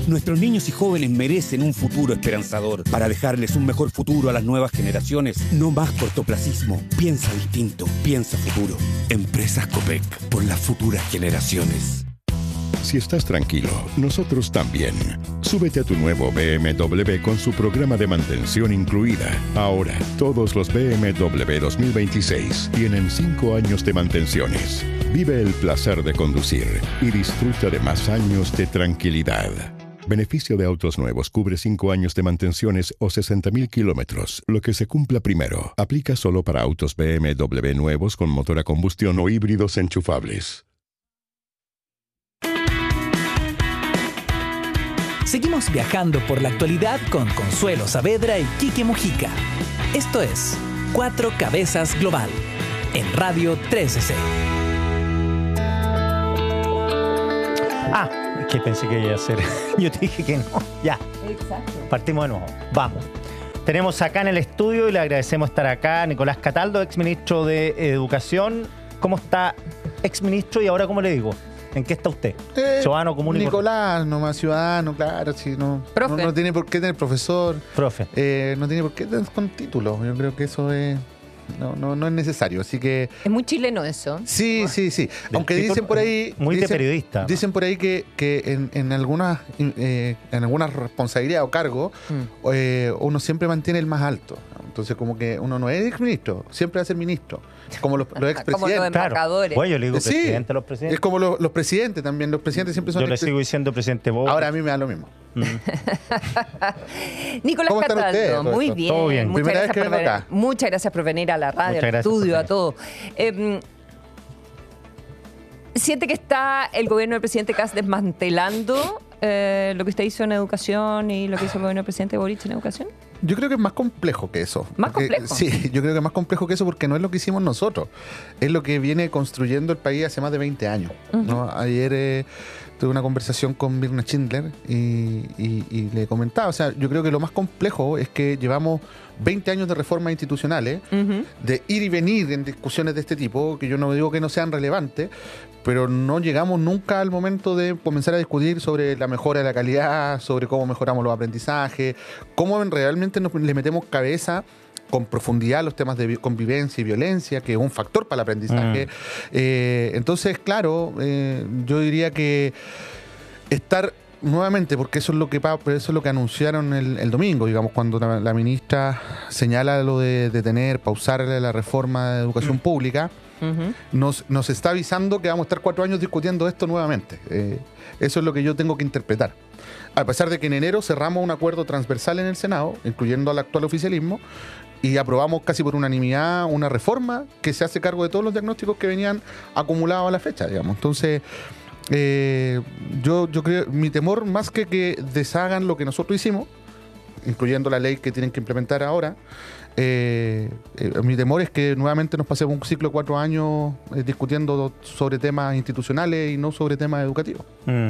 Nuestros niños y jóvenes merecen un futuro esperanzador. Para dejarles un mejor futuro a las nuevas generaciones, no más cortoplacismo. Piensa distinto, piensa futuro. Empresas Copec, por las futuras generaciones. Si estás tranquilo, nosotros también. Súbete a tu nuevo BMW con su programa de mantención incluida. Ahora, todos los BMW 2026 tienen 5 años de mantenciones. Vive el placer de conducir y disfruta de más años de tranquilidad. Beneficio de autos nuevos cubre 5 años de mantenciones o 60.000 kilómetros, lo que se cumpla primero. Aplica solo para autos BMW nuevos con motor a combustión o híbridos enchufables. Seguimos viajando por la actualidad con Consuelo Saavedra y Quique Mujica. Esto es Cuatro Cabezas Global, en Radio 13C. Es que pensé que iba a ser. Yo te dije que no. Ya. Exacto. Partimos de nuevo. Vamos. Tenemos acá en el estudio y le agradecemos estar acá a Nicolás Cataldo, exministro de Educación. ¿Cómo está, exministro? Y ahora, ¿cómo le digo? ¿En qué está usted? Ciudadano común y Nicolás, nomás ciudadano, claro, sí, no tiene por qué tener profesor. Profe. No tiene por qué tener con título. Yo creo que eso no es necesario, así que... Es muy chileno eso. Sí. Aunque dicen por ahí... Muy de periodista. Dicen por ahí que en algunas responsabilidades o cargos uno siempre mantiene el más alto. Entonces como que uno no es exministro, siempre va a ser ministro. Como los expresidentes. Como los embajadores. Claro. Bueno, yo le digo presidente a los presidentes. Es como los presidentes también. Los presidentes siempre son... Yo le sigo diciendo presidente vos. Ahora a mí me da lo mismo. Nicolás ¿Cómo están Cataldo, ustedes? muy bien. Todo bien. Muchas gracias, muchas gracias por venir a la radio, al estudio, a todo. ¿Siente que está el gobierno del presidente Kast desmantelando lo que usted hizo en educación y lo que hizo el gobierno del presidente Boric en educación? Yo creo que es más complejo que eso. ¿Más complejo? Sí, yo creo que es más complejo que eso porque no es lo que hicimos nosotros. Es lo que viene construyendo el país hace más de 20 años. ¿No? Ayer tuve una conversación con Mirna Schindler y le comentaba, o sea, yo creo que lo más complejo es que llevamos 20 años de reformas institucionales, de ir y venir en discusiones de este tipo, que yo no digo que no sean relevantes, pero no llegamos nunca al momento de comenzar a discutir sobre la mejora de la calidad, sobre cómo mejoramos los aprendizajes, cómo realmente le metemos cabeza con profundidad a los temas de convivencia y violencia, que es un factor para el aprendizaje. Entonces, claro, yo diría que estar nuevamente, porque eso es lo que anunciaron el domingo, digamos, cuando la ministra señala lo de detener, pausar la reforma de educación pública, nos está avisando que vamos a estar 4 años discutiendo esto nuevamente. Eso es lo que yo tengo que interpretar. A pesar de que en enero cerramos un acuerdo transversal en el Senado, incluyendo al actual oficialismo, y aprobamos casi por unanimidad una reforma que se hace cargo de todos los diagnósticos que venían acumulados a la fecha, digamos. Entonces, yo creo, mi temor, más que deshagan lo que nosotros hicimos, incluyendo la ley que tienen que implementar ahora, mi temor es que nuevamente nos pasemos un ciclo de 4 años discutiendo sobre temas institucionales y no sobre temas educativos.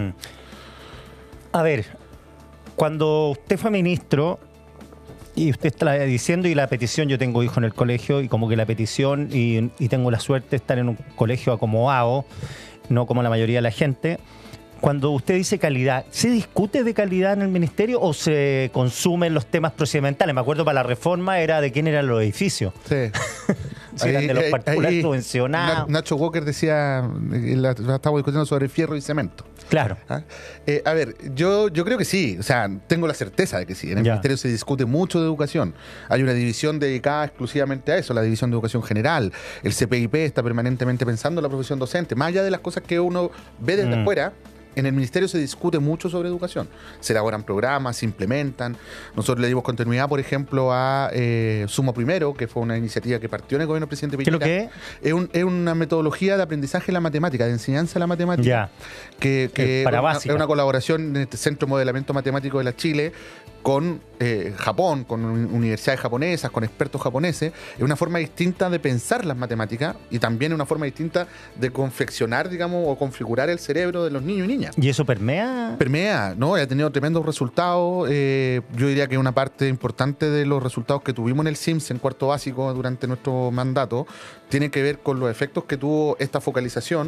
A ver, cuando usted fue ministro y usted está diciendo, y la petición, yo tengo hijos en el colegio, y como que la petición, y tengo la suerte de estar en un colegio acomodado, no como la mayoría de la gente. Cuando usted dice calidad, ¿se discute de calidad en el ministerio o se consumen los temas procedimentales? Me acuerdo para la reforma era de quién eran los edificios. Sí. Si eran de los particulares subvencionados. Nacho Walker decía, estábamos discutiendo sobre fierro y cemento. Claro. A ver, yo creo que sí, o sea, tengo la certeza de que sí. En el ministerio se discute mucho de educación. Hay una división dedicada exclusivamente a eso, la división de educación general. El CPIP está permanentemente pensando en la profesión docente. Más allá de las cosas que uno ve desde afuera, en el ministerio se discute mucho sobre educación. Se elaboran programas, se implementan. Nosotros le dimos continuidad, por ejemplo, a Sumo Primero, que fue una iniciativa que partió en el gobierno del presidente Piñera. ¿Qué es lo que es una metodología de aprendizaje de la matemática, de enseñanza de la matemática. Que es una colaboración en este Centro de Modelamiento Matemático de la Chile con Japón, con universidades japonesas, con expertos japoneses. Es una forma distinta de pensar las matemáticas y también una forma distinta de confeccionar, digamos, o configurar el cerebro de los niños y niñas. ¿Y eso permea? Permea, ¿no? Ha tenido tremendos resultados. Yo diría que una parte importante de los resultados que tuvimos en el SIMS en cuarto básico durante nuestro mandato tiene que ver con los efectos que tuvo esta focalización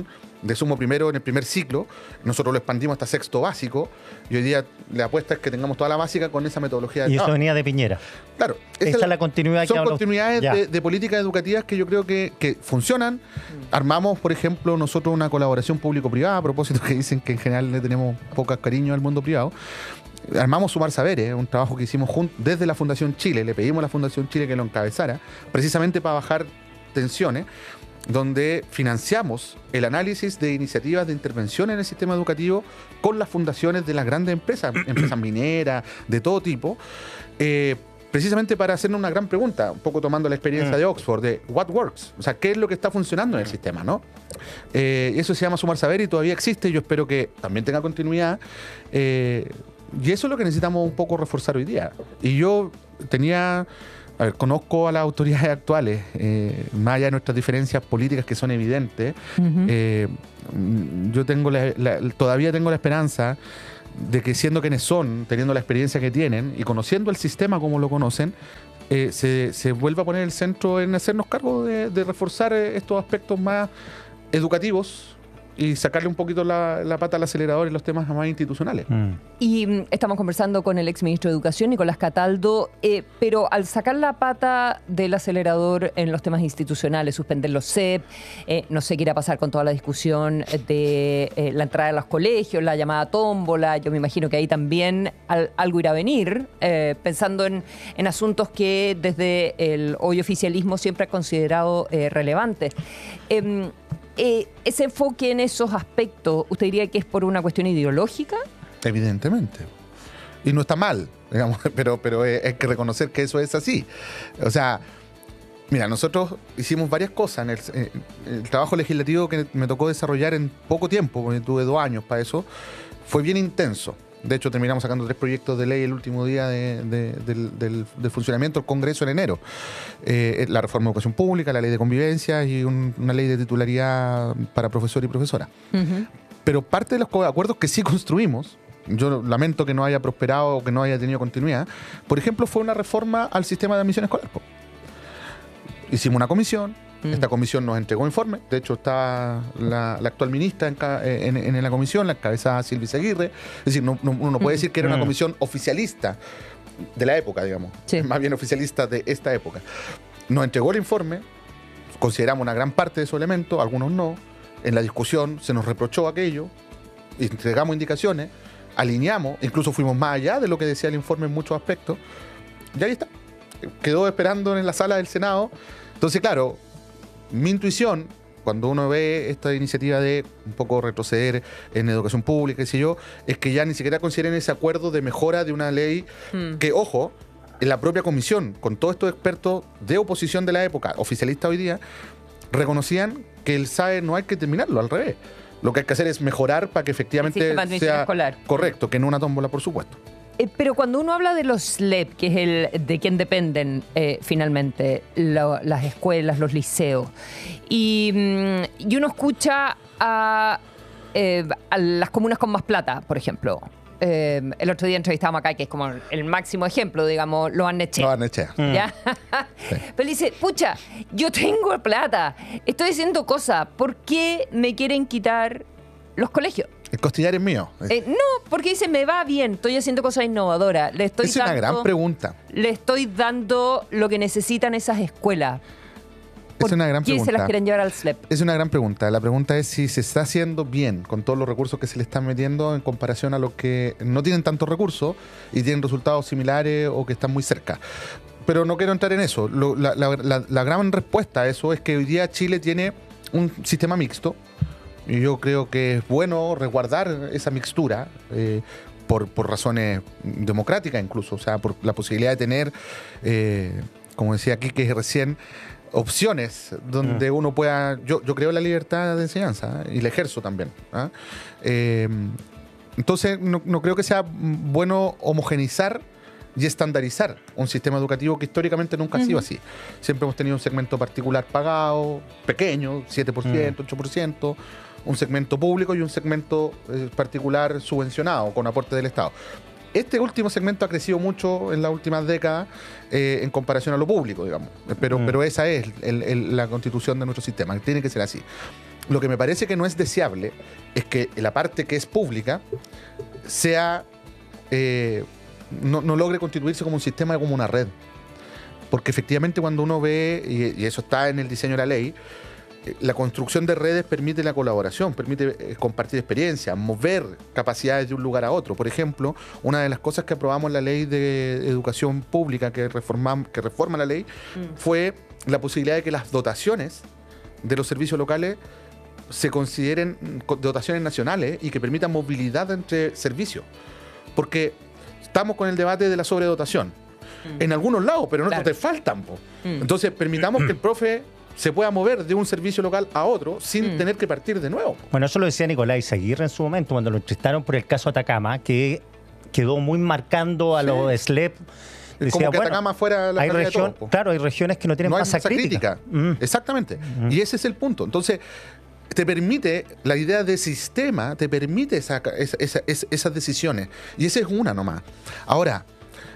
de sumo primero en el primer ciclo. Nosotros lo expandimos hasta sexto básico. Y hoy día la apuesta es que tengamos toda la básica con esa metodología. Y eso venía de Piñera. Claro. Esa es la continuidad que son habla- continuidades Ya. de políticas educativas que yo creo que funcionan. Armamos, por ejemplo, nosotros una colaboración público-privada, a propósito que dicen que en general le tenemos poco cariño al mundo privado. Armamos Sumar Saberes, un trabajo que hicimos desde la Fundación Chile. Le pedimos a la Fundación Chile que lo encabezara, precisamente para bajar tensiones, donde financiamos el análisis de iniciativas de intervención en el sistema educativo con las fundaciones de las grandes empresas, empresas mineras, de todo tipo, precisamente para hacernos una gran pregunta, un poco tomando la experiencia de Oxford, de what works, o sea, qué es lo que está funcionando en el sistema, ¿no? Eso se llama Sumar Saber y todavía existe, yo espero que también tenga continuidad, y eso es lo que necesitamos un poco reforzar hoy día. Y yo conozco a las autoridades actuales, más allá de nuestras diferencias políticas que son evidentes. Yo todavía tengo la esperanza de que, siendo quienes son, teniendo la experiencia que tienen y conociendo el sistema como lo conocen, se vuelva a poner el centro en hacernos cargo de reforzar estos aspectos más educativos y sacarle un poquito la pata al acelerador en los temas más institucionales. Y estamos conversando con el exministro de Educación, Nicolás Cataldo, pero al sacar la pata del acelerador en los temas institucionales, suspender los CEP, no sé qué irá a pasar con toda la discusión de la entrada a los colegios, la llamada tómbola, yo me imagino que ahí también algo irá a venir, pensando en asuntos que desde el hoy oficialismo siempre ha considerado relevantes. Ese enfoque en esos aspectos, ¿usted diría que es por una cuestión ideológica? Evidentemente. Y no está mal, digamos, pero hay que reconocer que eso es así. O sea, mira, nosotros hicimos varias cosas. El trabajo legislativo que me tocó desarrollar en poco tiempo, porque tuve 2 años para eso, fue bien intenso. De hecho, terminamos sacando 3 proyectos de ley el último día del funcionamiento del Congreso en enero. La reforma de educación pública, la ley de convivencia y una ley de titularidad para profesor y profesora. Pero parte de los acuerdos que sí construimos, yo lamento que no haya prosperado o que no haya tenido continuidad, por ejemplo, fue una reforma al sistema de admisión escolar. Hicimos una comisión. Esta comisión nos entregó informe. De hecho, está la actual ministra en la comisión, la encabezada Silvia Aguirre. Es decir, uno no puede decir que era una comisión oficialista de la época, digamos. Sí. Más bien oficialista de esta época. Nos entregó el informe, consideramos una gran parte de esos elementos, algunos no. En la discusión se nos reprochó aquello, entregamos indicaciones, alineamos, incluso fuimos más allá de lo que decía el informe en muchos aspectos. Y ahí está. Quedó esperando en la sala del Senado. Entonces, claro, mi intuición, cuando uno ve esta iniciativa de un poco retroceder en educación pública, qué sé yo, es que ya ni siquiera consideren ese acuerdo de mejora de una ley que, ojo, en la propia comisión, con todos estos expertos de oposición de la época, oficialista hoy día, reconocían que el SAE no hay que terminarlo, al revés. Lo que hay que hacer es mejorar para que efectivamente El sistema de admisión sea escolar. correcto, que no una tómbola, por supuesto. Pero cuando uno habla de los SLEP, que es el de quien dependen finalmente las escuelas, los liceos, y uno escucha a las comunas con más plata, por ejemplo. El otro día entrevistábamos acá, que es como el máximo ejemplo, digamos, lo han hecho. Lo han hecho. ¿Ya? Sí. Pero dice, pucha, yo tengo plata, estoy haciendo cosas, ¿por qué me quieren quitar los colegios? El costillar es mío. No, porque dice, me va bien, estoy haciendo cosas innovadoras. Es una gran pregunta. Le estoy dando lo que necesitan esas escuelas. Es una gran ¿Por qué pregunta. se las quieren llevar al SLEP? Es una gran pregunta. La pregunta es si se está haciendo bien con todos los recursos que se le están metiendo en comparación a los que no tienen tantos recursos y tienen resultados similares o que están muy cerca. Pero no quiero entrar en eso. La gran respuesta a eso es que hoy día Chile tiene un sistema mixto. Y yo creo que es bueno resguardar esa mixtura por razones democráticas incluso. O sea, por la posibilidad de tener, como decía aquí, que recién, opciones donde uno pueda... Yo creo en la libertad de enseñanza y la ejerzo también. Entonces, no creo que sea bueno homogenizar y estandarizar un sistema educativo que históricamente nunca ha sido así. Siempre hemos tenido un segmento particular pagado, pequeño, 7%, 8%, un segmento público y un segmento particular subvencionado con aporte del Estado. Este último segmento ha crecido mucho en las últimas décadas en comparación a lo público, digamos. Pero esa es la constitución de nuestro sistema, tiene que ser así. Lo que me parece que no es deseable es que la parte que es pública sea no logre constituirse como un sistema, como una red. Porque efectivamente cuando uno ve, y eso está en el diseño de la ley, la construcción de redes permite la colaboración, permite compartir experiencias, mover capacidades de un lugar a otro. Por ejemplo, una de las cosas que aprobamos en la ley de educación pública que reforma la ley fue la posibilidad de que las dotaciones de los servicios locales se consideren dotaciones nacionales y que permitan movilidad entre servicios. Porque estamos con el debate de la sobredotación en algunos lados, pero en otros te faltan. Entonces, permitamos que el profe se pueda mover de un servicio local a otro sin tener que partir de nuevo. Bueno, eso lo decía Nicolás Izaguirre en su momento, cuando lo entrevistaron por el caso Atacama, que quedó muy marcando a los SLEP. Decía, como que Atacama fuera la hay claro, hay regiones que no tienen masa crítica. Exactamente. Y ese es el punto. Entonces, te permite, la idea de sistema, te permite esas decisiones. Y esa es una nomás. Ahora,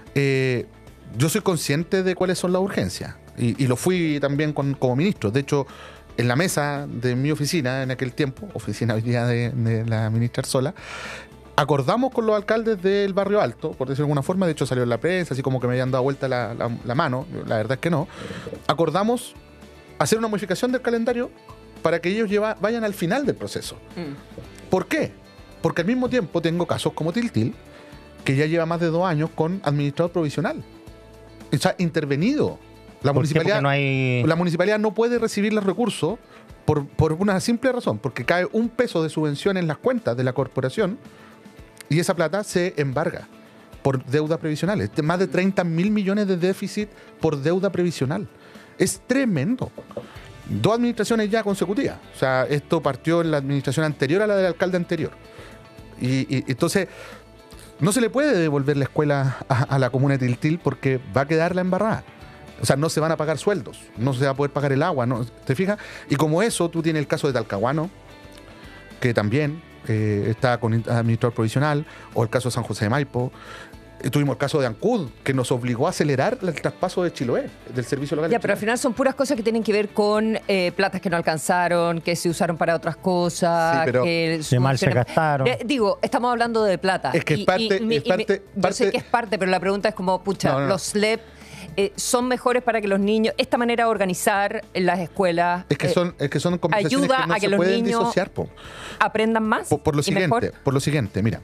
yo soy consciente de cuáles son las urgencias. Y lo fui también como ministro. De hecho, en la mesa de mi oficina en aquel tiempo, oficina hoy día de la ministra Arzola, acordamos con los alcaldes del Barrio Alto, por decirlo de alguna forma, de hecho salió en la prensa, así como que me habían dado vuelta la mano, la verdad es que no, acordamos hacer una modificación del calendario para que ellos vayan al final del proceso. ¿Por qué? Porque al mismo tiempo tengo casos como Tiltil, que ya lleva más de 2 años con administrador provisional. O sea, intervenido. La municipalidad no puede recibir los recursos por una simple razón, porque cae un peso de subvención en las cuentas de la corporación y esa plata se embarga por deudas previsionales. Más de 30.000 millones de déficit por deuda previsional. Es tremendo. 2 administraciones ya consecutivas. O sea, esto partió en la administración anterior a la del alcalde anterior. Y entonces, no se le puede devolver la escuela a la comuna de Tiltil porque va a quedar la embarrada. O sea, no se van a pagar sueldos, no se va a poder pagar el agua, ¿no? ¿Te fijas? Y como eso, tú tienes el caso de Talcahuano, que también está con administrador provisional, o el caso de San José de Maipo. Tuvimos el caso de Ancud, que nos obligó a acelerar el traspaso de Chiloé, del servicio local. Ya, pero al final son puras cosas que tienen que ver con platas que no alcanzaron, que se usaron para otras cosas, sí, pero que mal se gastaron. Digo, estamos hablando de plata. Es que es parte. Yo sé que es parte, pero la pregunta es como, los SLEP son mejores para que los niños, esta manera de organizar las escuelas es que son conversaciones ayuda que no a que se los pueden niños disociar, aprendan más por lo siguiente, mira,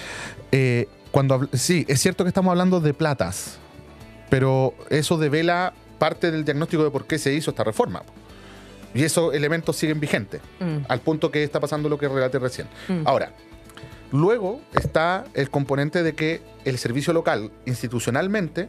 sí, es cierto que estamos hablando de platas, pero eso devela parte del diagnóstico de por qué se hizo esta reforma. Y esos elementos siguen vigentes, al punto que está pasando lo que relaté recién. Ahora, luego está el componente de que el servicio local, institucionalmente,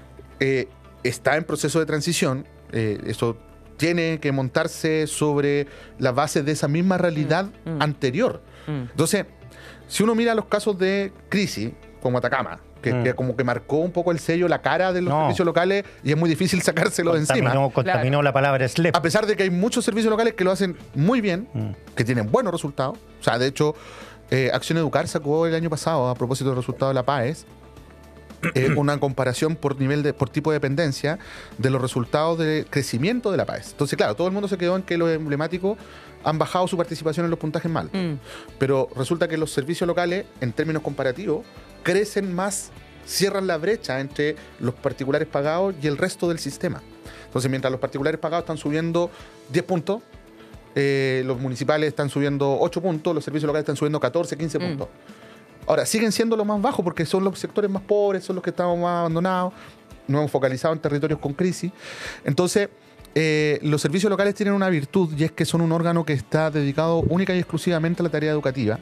está en proceso de transición. Eso tiene que montarse sobre la base de esa misma realidad anterior. Entonces, si uno mira los casos de crisis, como Atacama, que como que marcó un poco el sello, la cara de los servicios locales, y es muy difícil sacárselo de encima. Contaminó la palabra SLEP. A pesar de que hay muchos servicios locales que lo hacen muy bien, que tienen buenos resultados. O sea, de hecho, Acción Educar sacó el año pasado, a propósito del resultado de la PAES, una comparación por tipo de dependencia de los resultados de crecimiento de la PAES. Entonces, claro, todo el mundo se quedó en que los emblemáticos han bajado su participación en los puntajes mal. Pero resulta que los servicios locales, en términos comparativos, crecen más, cierran la brecha entre los particulares pagados y el resto del sistema. Entonces, mientras los particulares pagados están subiendo 10 puntos, los municipales están subiendo 8 puntos, los servicios locales están subiendo 14, 15 puntos. Ahora, siguen siendo los más bajos porque son los sectores más pobres, son los que estamos más abandonados, nos hemos focalizado en territorios con crisis. Entonces, los servicios locales tienen una virtud, y es que son un órgano que está dedicado única y exclusivamente a la tarea educativa,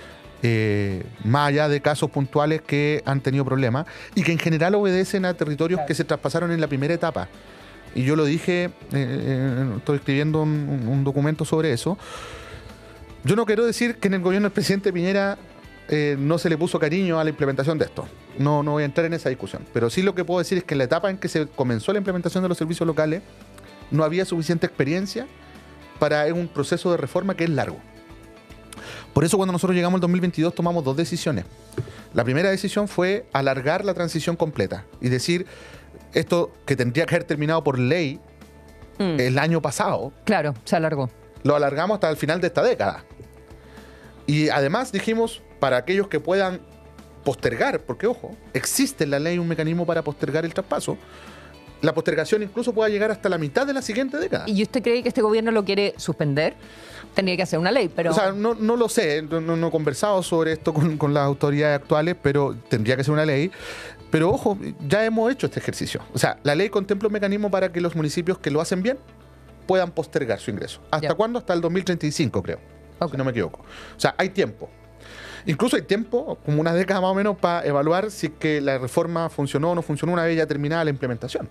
más allá de casos puntuales que han tenido problemas, y que en general obedecen a territorios que se traspasaron en la primera etapa. Y yo lo dije, estoy escribiendo un documento sobre eso. Yo no quiero decir que en el gobierno del presidente Piñera no se le puso cariño a la implementación de esto. No voy a entrar en esa discusión. Pero sí lo que puedo decir es que en la etapa en que se comenzó la implementación de los servicios locales, no había suficiente experiencia para un proceso de reforma que es largo. Por eso cuando nosotros llegamos al 2022 tomamos 2 decisiones. La primera decisión fue alargar la transición completa y decir esto que tendría que haber terminado por ley el año pasado. Claro, se alargó. lo alargamos hasta el final de esta década. Y además dijimos, para aquellos que puedan postergar, porque ojo, existe en la ley un mecanismo para postergar el traspaso, la postergación incluso pueda llegar hasta la mitad de la siguiente década. ¿Y usted cree que este gobierno lo quiere suspender? Tendría que hacer una ley, pero... O sea, no lo sé, no he conversado sobre esto con las autoridades actuales, pero tendría que ser una ley. Pero ojo, ya hemos hecho este ejercicio. O sea, la ley contempla un mecanismo para que los municipios que lo hacen bien puedan postergar su ingreso. ¿Hasta cuándo? Hasta el 2035, creo, si no me equivoco. O sea, hay tiempo. Incluso hay tiempo, como una década más o menos, para evaluar si es que la reforma funcionó o no funcionó una vez ya terminada la implementación.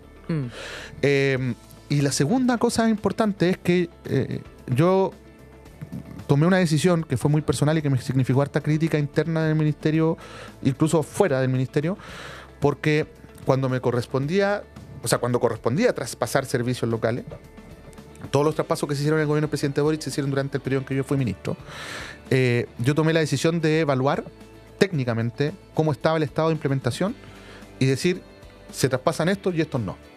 Y la segunda cosa importante es que yo tomé una decisión que fue muy personal y que me significó harta crítica interna del ministerio, incluso fuera del ministerio, porque cuando cuando correspondía traspasar servicios locales, todos los traspasos que se hicieron en el gobierno del presidente Boric se hicieron durante el periodo en que yo fui ministro. Yo tomé la decisión de evaluar técnicamente cómo estaba el estado de implementación y decir, se traspasan estos y estos no.